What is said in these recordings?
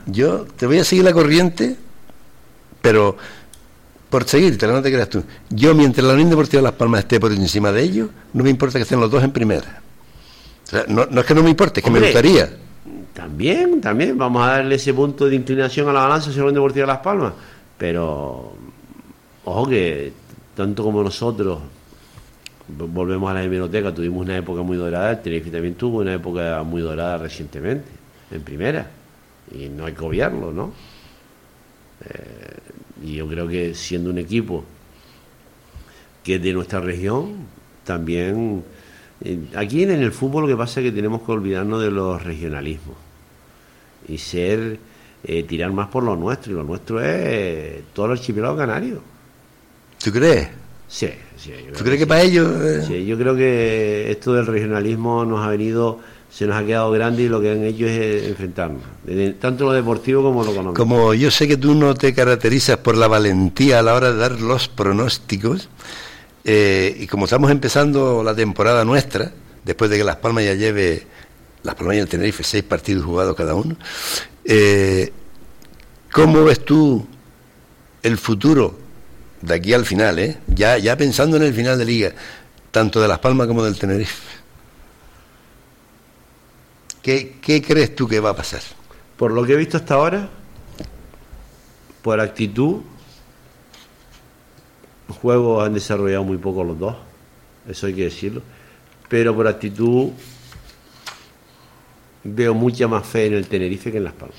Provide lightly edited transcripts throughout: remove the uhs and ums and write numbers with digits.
yo te voy a seguir la corriente, pero por seguirte, no te creas tú. Yo, mientras la Unión Deportiva Las Palmas esté por encima de ellos, no me importa que estén los dos en primera. O sea, no es que no me importe, es que me gustaría. También, vamos a darle ese punto de inclinación a la balanza hacia la Unión Deportiva Las Palmas. Pero, ojo que, tanto como nosotros, volvemos a la hemeroteca, tuvimos una época muy dorada, el Tenerife también tuvo una época muy dorada recientemente, en primera. Y no hay que obviarlo, ¿no? Y yo creo que siendo un equipo que es de nuestra región, también aquí en el fútbol lo que pasa es que tenemos que olvidarnos de los regionalismos y tirar más por lo nuestro, y lo nuestro es todo el archipiélago canario. ¿Tú crees? Sí. ¿Tú crees que para ellos? Sí, yo creo que esto del regionalismo se nos ha quedado grande, y lo que han hecho es enfrentarnos, tanto lo deportivo como lo económico. Como yo sé que tú no te caracterizas por la valentía a la hora de dar los pronósticos, y como estamos empezando la temporada nuestra, después de que Las Palmas ya lleve, Las Palmas y el Tenerife, 6 partidos jugados cada uno, ¿cómo ves tú el futuro de aquí al final, ya pensando en el final de liga, tanto de Las Palmas como del Tenerife? ¿Qué crees tú que va a pasar? Por lo que he visto hasta ahora, por actitud, juegos han desarrollado muy poco los dos, eso hay que decirlo, pero por actitud veo mucha más fe en el Tenerife que en Las Palmas.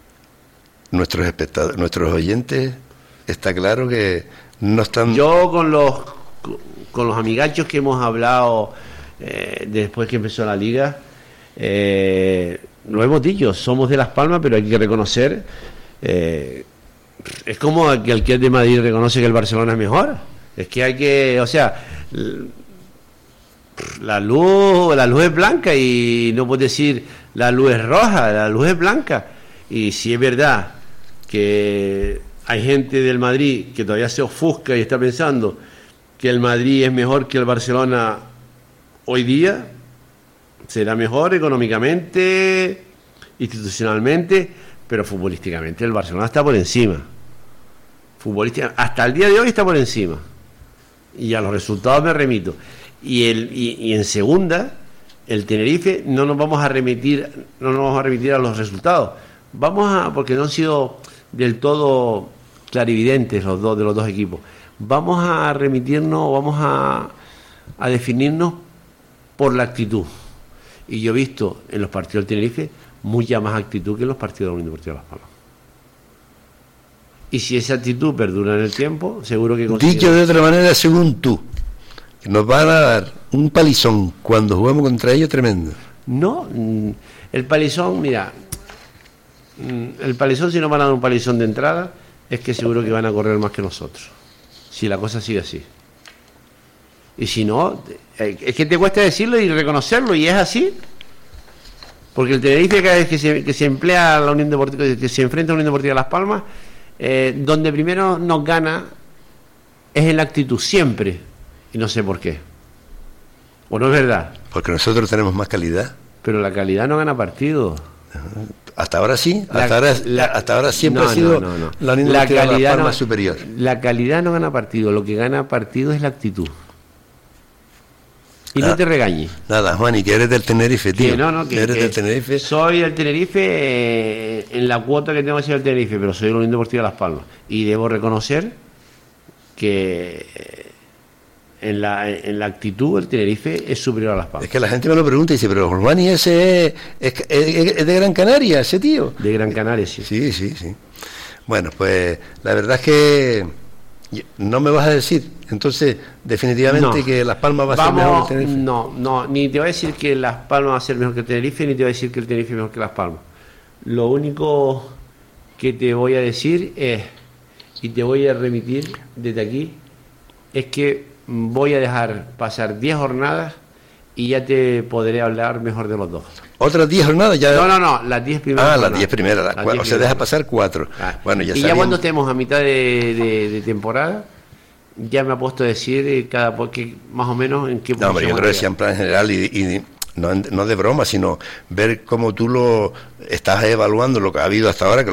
Nuestros oyentes, está claro que no están... Yo con los amigachos que hemos hablado después que empezó la liga, lo hemos dicho, somos de Las Palmas, pero hay que reconocer, es como que el que es de Madrid reconoce que el Barcelona es mejor. Es que hay que, o sea, la luz es blanca, y no puedes decir la luz es roja, la luz es blanca. Y si es verdad que hay gente del Madrid que todavía se ofusca y está pensando que el Madrid es mejor que el Barcelona hoy día, será mejor económicamente, institucionalmente, pero futbolísticamente el Barcelona está por encima. Hasta el día de hoy está por encima. Y a los resultados me remito. Y en segunda, el Tenerife no nos vamos a remitir a los resultados. Porque no han sido del todo clarividentes los dos equipos. Vamos a remitirnos, vamos a definirnos por la actitud. Y yo he visto en los partidos del Tenerife mucha más actitud que en los partidos de la Unión Deportiva Las Palmas. Y si esa actitud perdura en el tiempo, seguro que conseguiremos. Dicho de otra manera, según tú, nos van a dar un palizón cuando juguemos contra ellos tremendo. No, el palizón, mira, si nos van a dar un palizón de entrada, es que seguro que van a correr más que nosotros, si la cosa sigue así. Y si no, es que te cuesta decirlo y reconocerlo, y es así. Porque el Tenerife, cada vez que se emplea la Unión Deportiva, que se enfrenta a la Unión Deportiva Las Palmas, donde primero nos gana es en la actitud, siempre, y no sé por qué. ¿O no es verdad? Porque nosotros tenemos más calidad. Pero la calidad no gana partidos. Hasta ahora sí, hasta ahora siempre ha sido la Unión Deportiva Las Palmas superior. La calidad no gana partido, lo que gana partido es la actitud. Y no te regañes. Nada, Juan, y que eres del Tenerife, tío. Que eres del Tenerife. Soy del Tenerife en la cuota que tengo que ser del Tenerife, pero soy de la Unión Deportiva Las Palmas. Y debo reconocer que en la actitud el Tenerife es superior a Las Palmas. Es que la gente me lo pregunta y dice, pero Juan, ¿y ese es de Gran Canaria, ese tío? De Gran Canaria, sí. Sí. Bueno, pues la verdad es que no me vas a decir, entonces, definitivamente que Las Palmas va a ser mejor que el Tenerife. No, ni te voy a decir que Las Palmas va a ser mejor que el Tenerife, ni te voy a decir que el Tenerife es mejor que Las Palmas. Lo único que te voy a decir es, y te voy a remitir desde aquí, es que voy a dejar pasar 10 jornadas y ya te podré hablar mejor de los dos. ¿Otras 10 jornadas? Ya... No, las 10 primeras. Las 10 primeras, o sea, deja pasar 4. Bueno, ya. Y ya cuando estemos a mitad de temporada, ya me ha puesto a decir porque más o menos en qué posición. No, pero yo creo que sea en plan general y no de broma, sino ver cómo tú lo estás evaluando, lo que ha habido hasta ahora, que